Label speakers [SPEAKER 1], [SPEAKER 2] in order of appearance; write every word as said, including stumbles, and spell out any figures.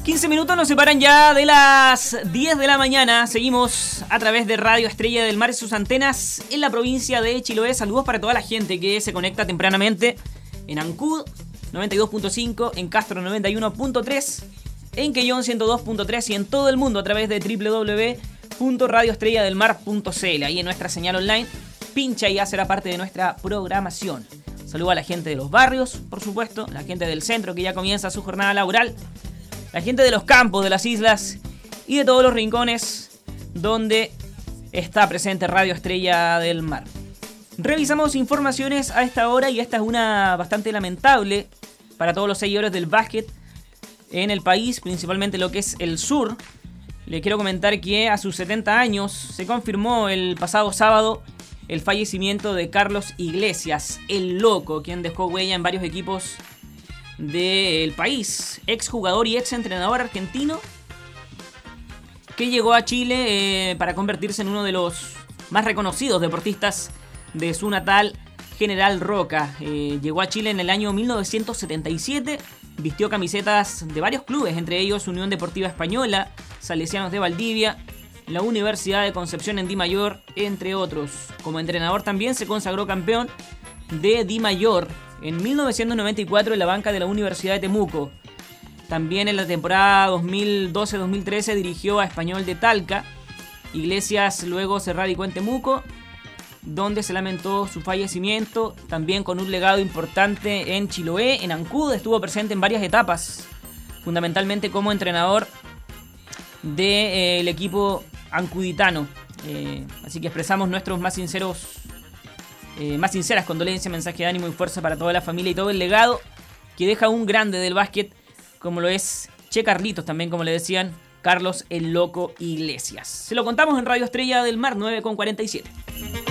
[SPEAKER 1] quince minutos nos separan ya de las diez de la mañana. Seguimos a través de Radio Estrella del Mar y sus antenas en la provincia de Chiloé. Saludos para toda la gente que se conecta tempranamente en Ancud noventa y dos punto cinco, en Castro noventa y uno punto tres, en Quellón ciento dos punto tres y en todo el mundo a través de doble u doble u doble u punto radio estrella del mar punto c l. Ahí en nuestra señal online, pincha y ya será parte de nuestra programación. Saludo a la gente de los barrios, por supuesto, la gente del centro que ya comienza su jornada laboral, la gente de los campos, de las islas y de todos los rincones donde está presente Radio Estrella del Mar. Revisamos informaciones a esta hora y esta es una bastante lamentable para todos los seguidores del básquet en el país, principalmente lo que es el sur. Le quiero comentar que a sus setenta años se confirmó el pasado sábado el fallecimiento de Carlos Iglesias, el Loco, quien dejó huella en varios equipos del país, exjugador y exentrenador argentino que llegó a Chile eh, para convertirse en uno de los más reconocidos deportistas de su natal General Roca. Eh, llegó a Chile en el año mil novecientos setenta y siete, vistió camisetas de varios clubes, entre ellos Unión Deportiva Española, Salesianos de Valdivia, la Universidad de Concepción en Dimayor, entre otros. Como entrenador también se consagró campeón de Dimayor en mil novecientos noventa y cuatro en la banca de la Universidad de Temuco. También en la temporada dos mil doce dos mil trece dirigió a Español de Talca. Iglesias luego se radicó en Temuco, donde se lamentó su fallecimiento, también con un legado importante en Chiloé. En Ancud estuvo presente en varias etapas, fundamentalmente como entrenador del de, eh, equipo ancuditano. Eh, así que expresamos nuestros más sinceros Eh, más sinceras condolencias, mensaje de ánimo y fuerza para toda la familia y todo el legado que deja un grande del básquet como lo es Che Carlitos, también como le decían, Carlos el Loco Iglesias. Se lo contamos en Radio Estrella del Mar, nueve con cuarenta y siete.